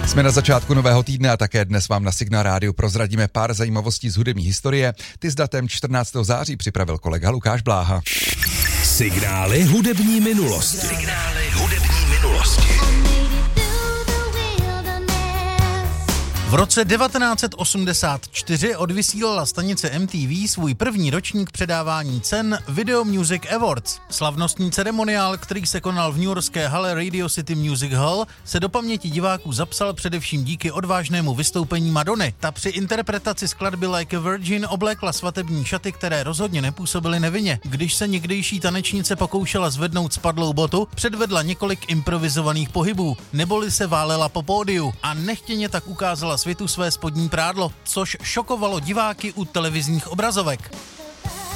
Jsme na začátku nového týdne a také dnes vám na Signál Rádiu prozradíme pár zajímavostí z hudební historie. Ty s datem 14. září připravil kolega Lukáš Bláha. Signály hudební minulosti. Signály hudební minulosti. V roce 1984 odvysílala stanice MTV svůj první ročník předávání cen Video Music Awards. Slavnostní ceremoniál, který se konal v newyorské hale Radio City Music Hall, se do paměti diváků zapsal především díky odvážnému vystoupení Madonny. Ta při interpretaci skladby Like a Virgin oblékla svatební šaty, které rozhodně nepůsobily nevinně. Když se někdejší tanečnice pokoušela zvednout spadlou botu, předvedla několik improvizovaných pohybů, neboli se válela po pódiu a nechtěně tak ukázala světu své spodní prádlo, což šokovalo diváky u televizních obrazovek.